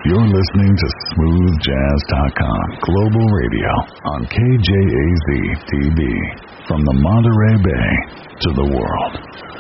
You're listening to SmoothJazz.com Global Radio on KJAZ TV. From the Monterey Bay to the world.